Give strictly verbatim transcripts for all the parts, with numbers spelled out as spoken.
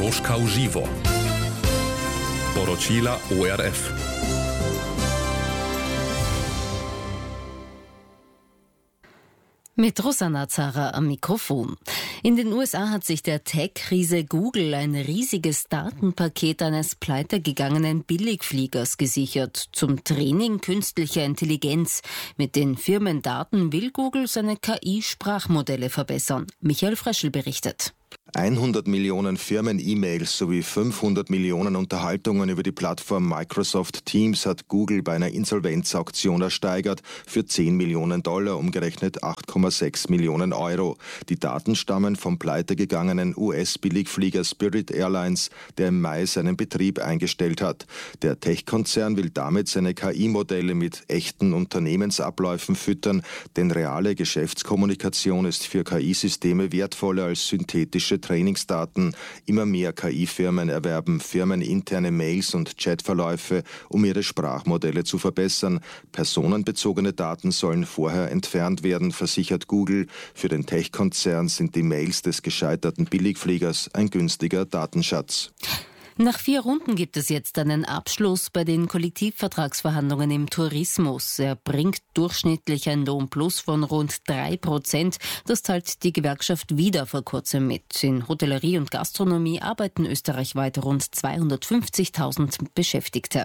Kroška v živo. Poročila O R F. Mit Rosanna Zara am Mikrofon. In den U S A hat sich der Tech-Riese Google ein riesiges Datenpaket eines pleitegegangenen Billigfliegers gesichert zum Training künstlicher Intelligenz. Mit den Firmendaten will Google seine K I-Sprachmodelle verbessern. Michael Fröschl berichtet. hundert Millionen Firmen-E-Mails sowie fünfhundert Millionen Unterhaltungen über die Plattform Microsoft Teams hat Google bei einer Insolvenzauktion ersteigert für zehn Millionen Dollar, umgerechnet acht Komma sechs Millionen Euro. Die Daten stammen vom pleitegegangenen U S-Billigflieger Spirit Airlines, der im Mai seinen Betrieb eingestellt hat. Der Tech-Konzern will damit seine K I-Modelle mit echten Unternehmensabläufen füttern, denn reale Geschäftskommunikation ist für K I-Systeme wertvoller als synthetische Trainingsdaten. Immer mehr K I-Firmen erwerben firmeninterne Mails und Chatverläufe, um ihre Sprachmodelle zu verbessern. Personenbezogene Daten sollen vorher entfernt werden, versichert Google. Für den Tech-Konzern sind die Mails des gescheiterten Billigfliegers ein günstiger Datenschatz. Nach vier Runden gibt es jetzt einen Abschluss bei den Kollektivvertragsverhandlungen im Tourismus. Er bringt durchschnittlich ein Lohnplus von rund drei Prozent. Das teilt die Gewerkschaft wieder vor kurzem mit. In Hotellerie und Gastronomie arbeiten österreichweit rund zweihundertfünfzigtausend Beschäftigte.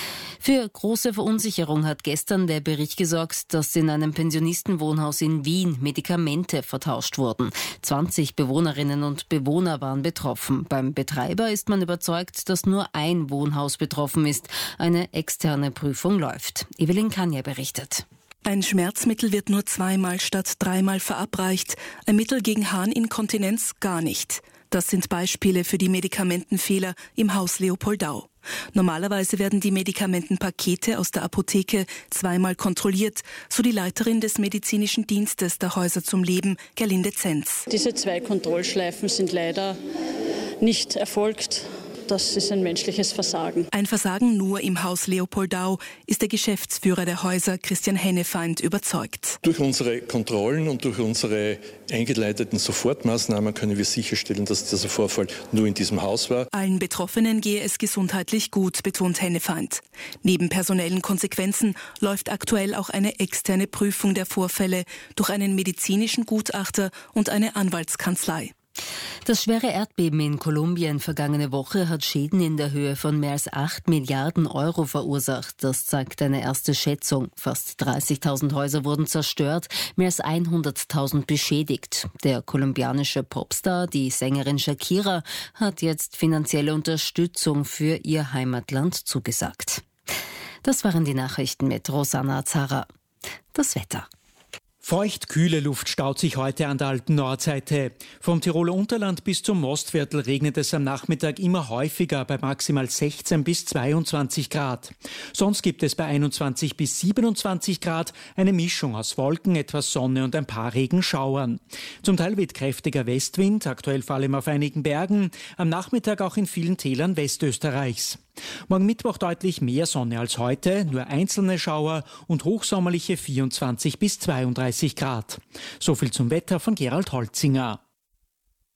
Für große Verunsicherung hat gestern der Bericht gesorgt, dass in einem Pensionistenwohnhaus in Wien Medikamente vertauscht wurden. zwanzig Bewohnerinnen und Bewohner waren betroffen. Beim Betreiber ist man überzeugt, dass nur ein Wohnhaus betroffen ist. Eine externe Prüfung läuft. Evelyn Kanja berichtet. Ein Schmerzmittel wird nur zweimal statt dreimal verabreicht. Ein Mittel gegen Harninkontinenz gar nicht. Das sind Beispiele für die Medikamentenfehler im Haus Leopoldau. Normalerweise werden die Medikamentenpakete aus der Apotheke zweimal kontrolliert, so die Leiterin des medizinischen Dienstes der Häuser zum Leben, Gerlinde Zenz. Diese zwei Kontrollschleifen sind leider nicht erfolgt. Das ist ein menschliches Versagen. Ein Versagen nur im Haus Leopoldau, ist der Geschäftsführer der Häuser, Christian Hennefeind, überzeugt. Durch unsere Kontrollen und durch unsere eingeleiteten Sofortmaßnahmen können wir sicherstellen, dass dieser Vorfall nur in diesem Haus war. Allen Betroffenen gehe es gesundheitlich gut, betont Hennefeind. Neben personellen Konsequenzen läuft aktuell auch eine externe Prüfung der Vorfälle durch einen medizinischen Gutachter und eine Anwaltskanzlei. Das schwere Erdbeben in Kolumbien vergangene Woche hat Schäden in der Höhe von mehr als acht Milliarden Euro verursacht. Das zeigt eine erste Schätzung. Fast dreißigtausend Häuser wurden zerstört, mehr als hunderttausend beschädigt. Der kolumbianische Popstar, die Sängerin Shakira, hat jetzt finanzielle Unterstützung für ihr Heimatland zugesagt. Das waren die Nachrichten mit Rosanna Zara. Das Wetter. Feucht, kühle Luft staut sich heute an der alten Nordseite. Vom Tiroler Unterland bis zum Mostviertel regnet es am Nachmittag immer häufiger bei maximal sechzehn bis zweiundzwanzig Grad. Sonst gibt es bei einundzwanzig bis siebenundzwanzig Grad eine Mischung aus Wolken, etwas Sonne und ein paar Regenschauern. Zum Teil weht kräftiger Westwind, aktuell vor allem auf einigen Bergen, am Nachmittag auch in vielen Tälern Westösterreichs. Morgen Mittwoch deutlich mehr Sonne als heute, nur einzelne Schauer und hochsommerliche vierundzwanzig bis zweiunddreißig Grad. So viel zum Wetter von Gerald Holzinger.